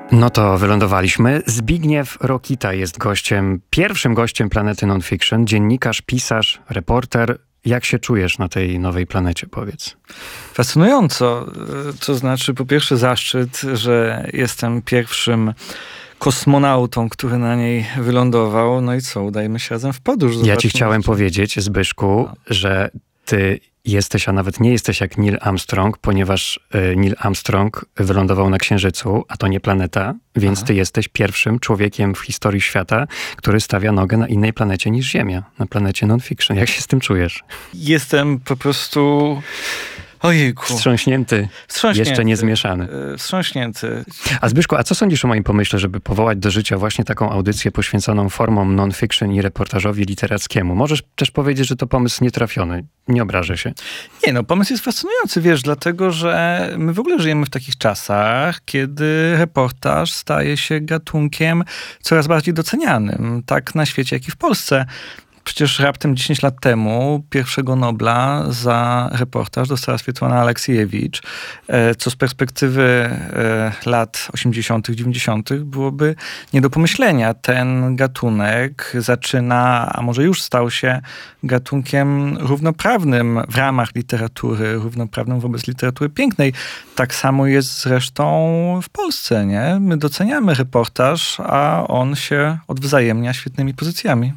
No to wylądowaliśmy. Zbigniew Rokita jest pierwszym gościem Planety Nonfiction. Dziennikarz, pisarz, reporter. Jak się czujesz na tej nowej planecie, powiedz? Fascynująco. To znaczy, po pierwsze zaszczyt, że jestem pierwszym kosmonautą, który na niej wylądował. No i co, udajmy się razem w podróż. Zobaczmy. Ja ci chciałem powiedzieć, Zbyszku, że ty jesteś, a nawet nie jesteś jak Neil Armstrong, ponieważ Neil Armstrong wylądował na Księżycu, a to nie planeta, więc ty jesteś pierwszym człowiekiem w historii świata, który stawia nogę na innej planecie niż Ziemia, na planecie Nonfiction. Jak się z tym czujesz? Jestem po prostu... Ojejku. Wstrząśnięty, jeszcze nie zmieszany. Wstrząśnięty. A Zbyszku, a co sądzisz o moim pomyśle, żeby powołać do życia właśnie taką audycję poświęconą formom non-fiction i reportażowi literackiemu? Możesz też powiedzieć, że to pomysł nietrafiony. Nie obrażę się. Nie, no pomysł jest fascynujący, wiesz, dlatego, że my w ogóle żyjemy w takich czasach, kiedy reportaż staje się gatunkiem coraz bardziej docenianym, tak na świecie, jak i w Polsce. Przecież raptem 10 lat temu pierwszego Nobla za reportaż dostała Swiatłana Aleksiejewicz, co z perspektywy lat 80., 90. byłoby nie do pomyślenia. Ten gatunek zaczyna, a może już stał się gatunkiem równoprawnym w ramach literatury, równoprawnym wobec literatury pięknej. Tak samo jest zresztą w Polsce, nie? My doceniamy reportaż, a on się odwzajemnia świetnymi pozycjami.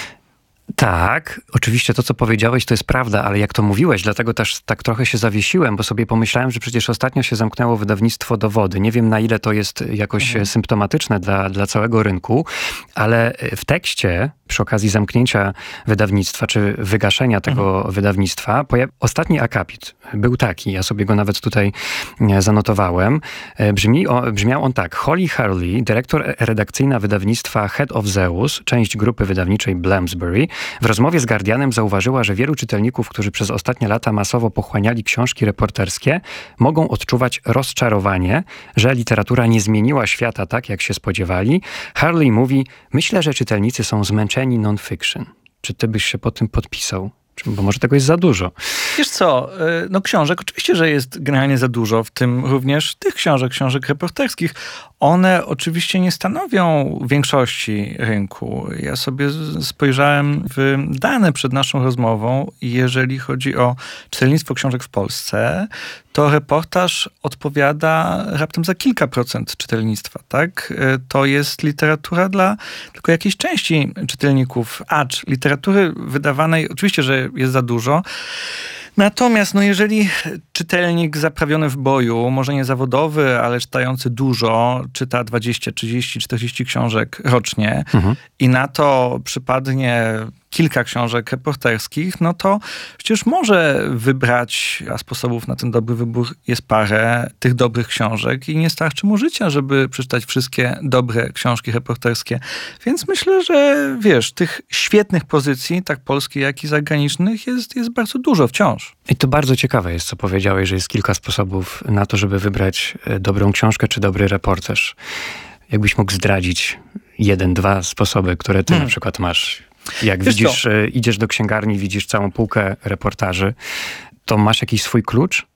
Tak, oczywiście to, co powiedziałeś, to jest prawda, ale jak to mówiłeś, dlatego też tak trochę się zawiesiłem, bo sobie pomyślałem, że przecież ostatnio się zamknęło wydawnictwo Dowody. Nie wiem, na ile to jest jakoś symptomatyczne dla całego rynku, ale w tekście, przy okazji zamknięcia wydawnictwa, czy wygaszenia tego wydawnictwa, ostatni akapit był taki, ja sobie go nawet tutaj zanotowałem. Brzmiał on tak. Holly Hurley, dyrektor redakcyjna wydawnictwa Head of Zeus, część grupy wydawniczej Bloomsbury, w rozmowie z Guardianem zauważyła, że wielu czytelników, którzy przez ostatnie lata masowo pochłaniali książki reporterskie, mogą odczuwać rozczarowanie, że literatura nie zmieniła świata tak, jak się spodziewali. Hurley mówi, myślę, że czytelnicy są zmęczeni non-fiction. Czy ty byś się po tym podpisał? Bo może tego jest za dużo. Wiesz co, no książek oczywiście, że jest generalnie za dużo, w tym również tych książek reporterskich. One oczywiście nie stanowią większości rynku. Ja sobie spojrzałem w dane przed naszą rozmową i jeżeli chodzi o czytelnictwo książek w Polsce, to reportaż odpowiada raptem za kilka procent czytelnictwa, tak? To jest literatura dla tylko jakiejś części czytelników, acz literatury wydawanej oczywiście, że jest za dużo. Natomiast, no jeżeli czytelnik zaprawiony w boju, może nie zawodowy, ale czytający dużo, czyta 20, 30, 40 książek rocznie i na to przypadnie kilka książek reporterskich, no to przecież może wybrać, a sposobów na ten dobry wybór jest parę tych dobrych książek i nie starczy mu życia, żeby przeczytać wszystkie dobre książki reporterskie. Więc myślę, że wiesz, tych świetnych pozycji, tak polskich, jak i zagranicznych jest bardzo dużo wciąż. I to bardzo ciekawe jest, co powiedziałeś, że jest kilka sposobów na to, żeby wybrać dobrą książkę czy dobry reportaż. Jakbyś mógł zdradzić 1-2 sposoby, które ty na przykład masz. Jak widzisz, idziesz do księgarni, widzisz całą półkę reportaży, to masz jakiś swój klucz?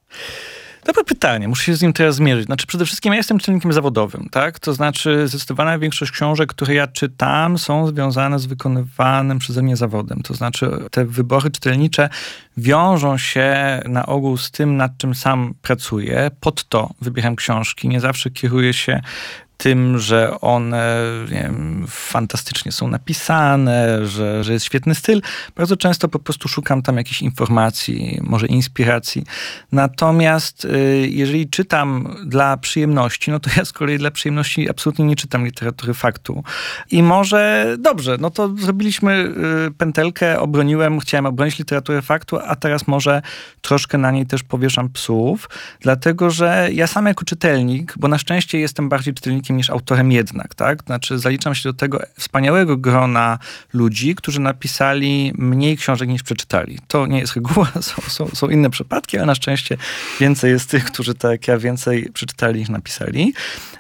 Dobre pytanie, muszę się z nim teraz zmierzyć. Znaczy, przede wszystkim ja jestem czytelnikiem zawodowym, tak? To znaczy, zdecydowana większość książek, które ja czytam, są związane z wykonywanym przeze mnie zawodem. To znaczy, te wybory czytelnicze wiążą się na ogół z tym, nad czym sam pracuję. Pod to wybieram książki. Nie zawsze kieruję się tym, że one nie wiem, fantastycznie są napisane, że jest świetny styl. Bardzo często po prostu szukam tam jakichś informacji, może inspiracji. Natomiast jeżeli czytam dla przyjemności, no to ja z kolei dla przyjemności absolutnie nie czytam literatury faktu. I może dobrze, no to zrobiliśmy pętelkę, chciałem obronić literaturę faktu, a teraz może troszkę na niej też powieszam psów, dlatego że ja sam jako czytelnik, bo na szczęście jestem bardziej czytelnikiem niż autorem jednak, tak? Znaczy zaliczam się do tego wspaniałego grona ludzi, którzy napisali mniej książek niż przeczytali. To nie jest reguła, są inne przypadki, ale na szczęście więcej jest tych, którzy tak jak ja więcej przeczytali niż napisali.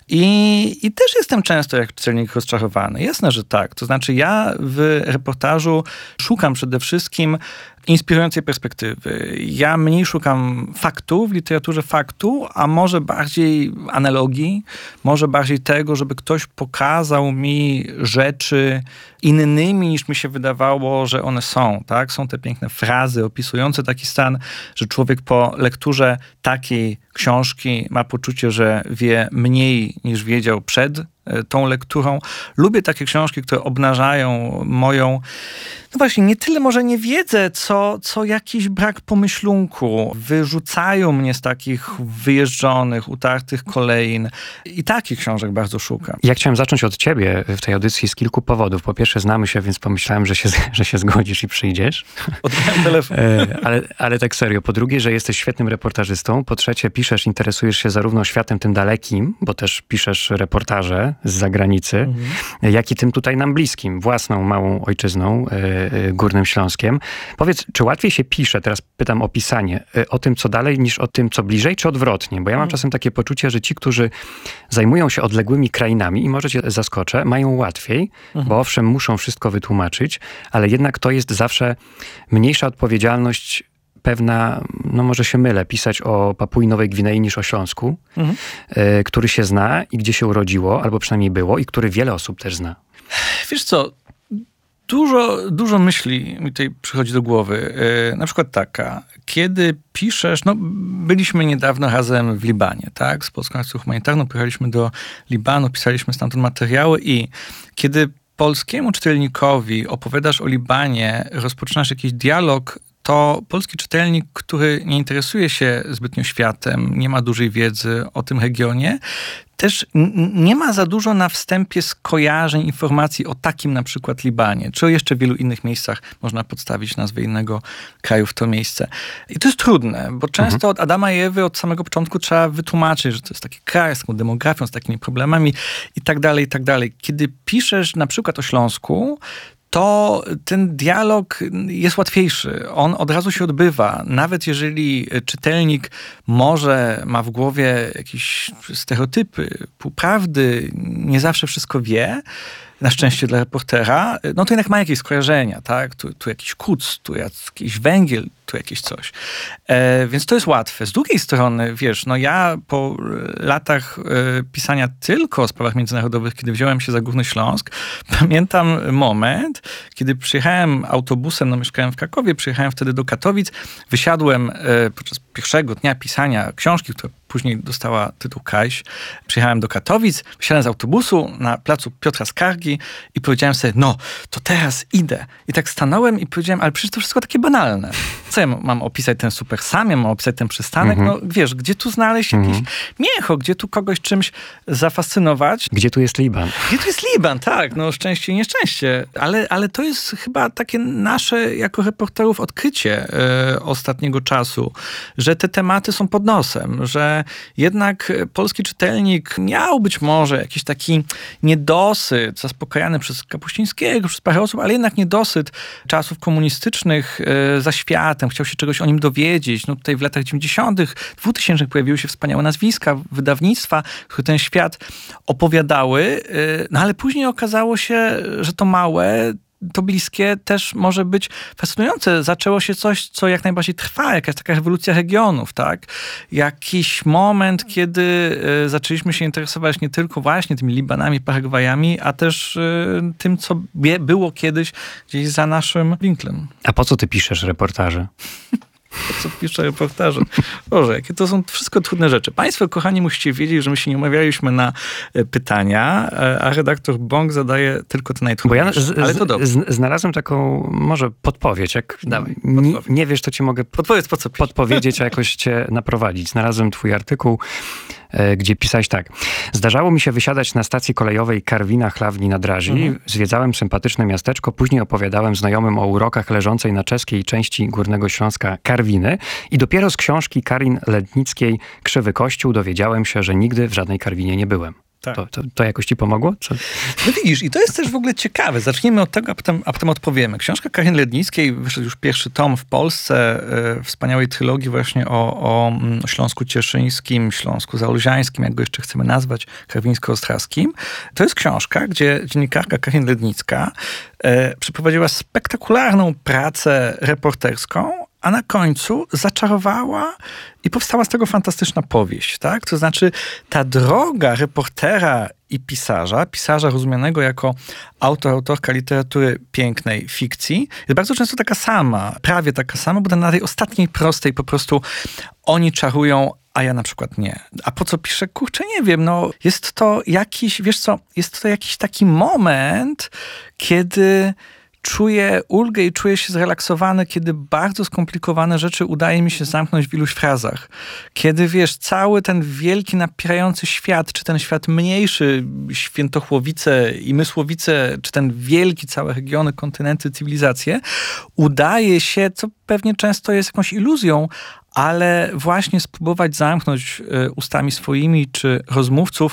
I też jestem często jak czytelnik rozczarowany. Jasne, że tak. To znaczy ja w reportażu szukam przede wszystkim inspirującej perspektywy. Ja mniej szukam faktu w literaturze faktu, a może bardziej analogii, może bardziej tego, żeby ktoś pokazał mi rzeczy innymi niż mi się wydawało, że one są. Tak? Są te piękne frazy opisujące taki stan, że człowiek po lekturze takiej książki ma poczucie, że wie mniej niż wiedział przed tą lekturą. Lubię takie książki, które obnażają moją, no właśnie, nie tyle może nie wiedzę, co jakiś brak pomyślunku. Wyrzucają mnie z takich wyjeżdżonych, utartych kolejn. I takich książek bardzo szukam. Ja chciałem zacząć od ciebie w tej audycji z kilku powodów. Po pierwsze, znamy się, więc pomyślałem, że się zgodzisz i przyjdziesz. Odbieram telefon. Ale tak serio. Po drugie, że jesteś świetnym reportażystą. Po trzecie, piszesz, interesujesz się zarówno światem tym dalekim, bo też piszesz reportaże z zagranicy, jak i tym tutaj nam bliskim, własną małą ojczyzną, Górnym Śląskiem. Powiedz, czy łatwiej się pisze, teraz pytam o pisanie, o tym, co dalej, niż o tym, co bliżej, czy odwrotnie? Bo ja mam czasem takie poczucie, że ci, którzy zajmują się odległymi krainami, i może cię zaskoczę, mają łatwiej, bo owszem, muszą wszystko wytłumaczyć, ale jednak to jest zawsze mniejsza odpowiedzialność, pewna, no może się mylę, pisać o Papui Nowej Gwinei niż o Śląsku, który się zna i gdzie się urodziło, albo przynajmniej było, i który wiele osób też zna. Wiesz co, dużo myśli mi tutaj przychodzi do głowy. Na przykład taka, kiedy piszesz, no byliśmy niedawno razem w Libanie, tak? Z Polską Akcją Humanitarną pojechaliśmy do Libanu, pisaliśmy stamtąd materiały i kiedy polskiemu czytelnikowi opowiadasz o Libanie, rozpoczynasz jakiś dialog, to polski czytelnik, który nie interesuje się zbytnio światem, nie ma dużej wiedzy o tym regionie, też nie ma za dużo na wstępie skojarzeń, informacji o takim na przykład Libanie, czy o jeszcze wielu innych miejscach można podstawić nazwę innego kraju w to miejsce. I to jest trudne, bo często od Adama i Ewy od samego początku trzeba wytłumaczyć, że to jest taki kraj z taką demografią, z takimi problemami i tak dalej, i tak dalej. Kiedy piszesz na przykład o Śląsku, to ten dialog jest łatwiejszy. On od razu się odbywa. Nawet jeżeli czytelnik może ma w głowie jakieś stereotypy, półprawdy, nie zawsze wszystko wie, na szczęście dla reportera, no to jednak ma jakieś skojarzenia, tak? Tu jakiś kuc, tu jakiś węgiel, tu jakieś coś. Więc to jest łatwe. Z drugiej strony, wiesz, no ja po latach pisania tylko o sprawach międzynarodowych, kiedy wziąłem się za Górny Śląsk, pamiętam moment, kiedy przyjechałem autobusem, no mieszkałem w Krakowie, przyjechałem wtedy do Katowic, wysiadłem podczas pierwszego dnia pisania książki, która później dostała tytuł Kajś. Przyjechałem do Katowic, wysiadłem z autobusu na placu Piotra Skargi i powiedziałem sobie, no, to teraz idę. I tak stanąłem i powiedziałem, ale przecież to wszystko takie banalne. Co ja mam opisać ten super sam, ja mam opisać ten przystanek? No wiesz, gdzie tu znaleźć jakiś miecho, gdzie tu kogoś czymś zafascynować? Gdzie tu jest Liban? Gdzie tu jest Liban, tak, no szczęście i nieszczęście. Ale to jest chyba takie nasze, jako reporterów, odkrycie ostatniego czasu, że te tematy są pod nosem, że jednak polski czytelnik miał być może jakiś taki niedosyt zaspokajany przez Kapuścińskiego, przez parę osób, ale jednak niedosyt czasów komunistycznych za światem. Chciał się czegoś o nim dowiedzieć. No tutaj w latach 90., 2000 pojawiły się wspaniałe nazwiska, wydawnictwa, które ten świat opowiadały, no ale później okazało się, że to małe, to bliskie też może być fascynujące. Zaczęło się coś, co jak najbardziej trwa, jakaś taka rewolucja regionów, tak? Jakiś moment, kiedy zaczęliśmy się interesować nie tylko właśnie tymi Libanami, Paragwajami, a też tym, co było kiedyś gdzieś za naszym winklem. A po co ty piszesz reportaże? Po co piszę reportaże? Boże, jakie to są wszystko trudne rzeczy. Państwo, kochani, musicie wiedzieć, że my się nie umawialiśmy na pytania, a redaktor Bąk zadaje tylko te najtrudniejsze. Bo ja ale to dobrze. Znalazłem taką, może podpowiedź. Jak Dawaj, nie wiesz, to ci mogę podpowiedz, po co pisz? podpowiedzieć, a jakoś cię naprowadzić. Znalazłem twój artykuł, gdzie pisałeś tak. Zdarzało mi się wysiadać na stacji kolejowej Karwina-Chlawni nad Razi. Zwiedzałem sympatyczne miasteczko. Później opowiadałem znajomym o urokach leżącej na czeskiej części Górnego Śląska Karwiny. I dopiero z książki Karin Lednickiej Krzywy Kościół dowiedziałem się, że nigdy w żadnej Karwinie nie byłem. Tak. To jakoś ci pomogło? Czy? No widzisz, i to jest też w ogóle ciekawe. Zacznijmy od tego, a potem odpowiemy. Książka Karin Lednickiej, wyszedł już pierwszy tom w Polsce, wspaniałej trylogii właśnie o Śląsku Cieszyńskim, Śląsku Zaolziańskim, jak go jeszcze chcemy nazwać, Karwińsko-Ostraskim. To jest książka, gdzie dziennikarka Karin Lednicka przeprowadziła spektakularną pracę reporterską, a na końcu zaczarowała i powstała z tego fantastyczna powieść, tak? To znaczy ta droga reportera i pisarza rozumianego jako autorka literatury pięknej, fikcji, jest bardzo często taka sama, prawie taka sama, bo na tej ostatniej prostej po prostu oni czarują, a ja na przykład nie. A po co piszę? Kurczę, nie wiem, no jest to jakiś, wiesz co, jest to jakiś taki moment, kiedy czuję ulgę i czuję się zrelaksowany, kiedy bardzo skomplikowane rzeczy udaje mi się zamknąć w iluś frazach. Kiedy, wiesz, cały ten wielki, napierający świat, czy ten świat mniejszy, Świętochłowice i Mysłowice, czy ten wielki, całe regiony, kontynenty, cywilizacje, udaje się, co pewnie często jest jakąś iluzją, ale właśnie spróbować zamknąć ustami swoimi czy rozmówców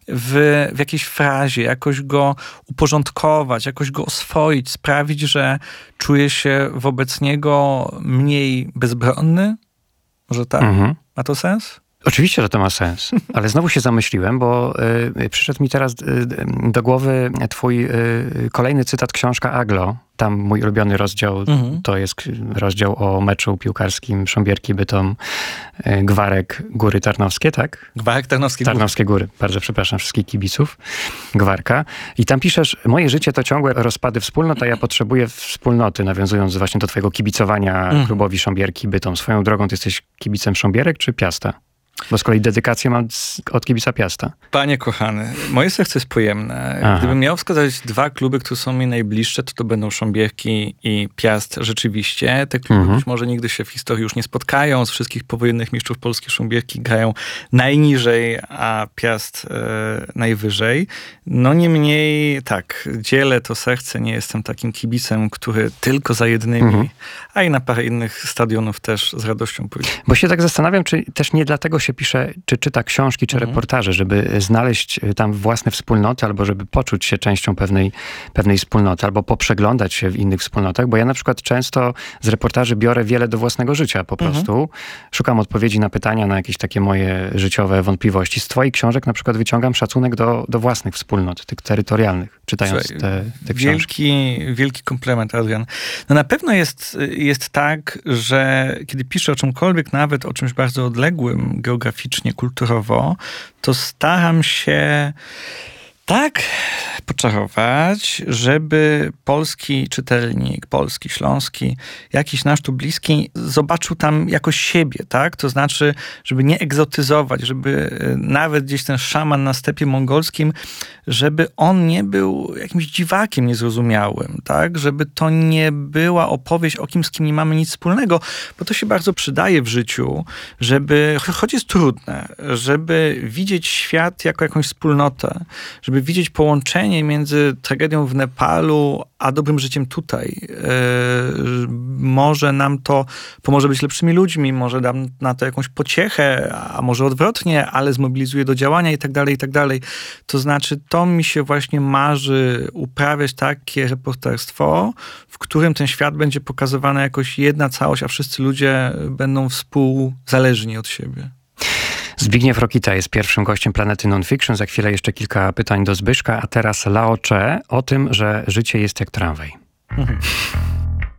w jakiejś frazie, jakoś go uporządkować, jakoś go oswoić, sprawić, że czuję się wobec niego mniej bezbronny? Może tak? Ma to sens? Oczywiście, że to ma sens, ale znowu się zamyśliłem, bo przyszedł mi teraz do głowy twój kolejny cytat, książka Aglo. Tam mój ulubiony rozdział, to jest rozdział o meczu piłkarskim Sząbierki Bytom, Gwarek Góry Tarnowskie, tak? Gwarek Tarnowskie Góry. Bardzo przepraszam wszystkich kibiców Gwarka. I tam piszesz, moje życie to ciągłe rozpady wspólnot, a ja potrzebuję wspólnoty, nawiązując właśnie do twojego kibicowania klubowi Sząbierki Bytom. Swoją drogą, ty jesteś kibicem Sząbierek czy Piasta? Bo z kolei dedykację mam od kibica Piasta. Panie kochany, moje serce jest pojemne. Gdybym miał wskazać dwa kluby, które są mi najbliższe, to będą Sząbierki i Piast rzeczywiście. Te kluby być może nigdy się w historii już nie spotkają. Z wszystkich powojennych mistrzów Polski Sząbierki grają najniżej, a Piast najwyżej. No niemniej tak, dzielę to serce, nie jestem takim kibicem, który tylko za jednymi, a i na parę innych stadionów też z radością pójdzie. Bo się tak zastanawiam, czy też nie dlatego się pisze, czy czyta książki, czy reportaże, żeby znaleźć tam własne wspólnoty, albo żeby poczuć się częścią pewnej wspólnoty, albo poprzeglądać się w innych wspólnotach, bo ja na przykład często z reportaży biorę wiele do własnego życia po prostu. Szukam odpowiedzi na pytania, na jakieś takie moje życiowe wątpliwości. Z twoich książek na przykład wyciągam szacunek do własnych wspólnot, tych terytorialnych, czytając te książki. Wielki komplement, Adrian. No na pewno jest tak, że kiedy piszę o czymkolwiek, nawet o czymś bardzo odległym geograficznie, kulturowo, to staram się tak poczarować, żeby polski czytelnik, polski, śląski, jakiś nasz tu bliski, zobaczył tam jakoś siebie, tak? To znaczy, żeby nie egzotyzować, żeby nawet gdzieś ten szaman na stepie mongolskim, żeby on nie był jakimś dziwakiem niezrozumiałym, tak? Żeby to nie była opowieść o kimś, z kim nie mamy nic wspólnego, bo to się bardzo przydaje w życiu, żeby, choć jest trudne, żeby widzieć świat jako jakąś wspólnotę, żeby widzieć połączenie między tragedią w Nepalu a dobrym życiem tutaj. Może nam to pomoże być lepszymi ludźmi, może dam na to jakąś pociechę, a może odwrotnie, ale zmobilizuje do działania i tak dalej, i tak dalej. To znaczy, to mi się właśnie marzy uprawiać takie reporterstwo, w którym ten świat będzie pokazywany jakoś jedna całość, a wszyscy ludzie będą współzależni od siebie. Zbigniew Rokita jest pierwszym gościem Planety Nonfiction. Za chwilę jeszcze kilka pytań do Zbyszka, a teraz Lao Tse o tym, że życie jest jak tramwaj.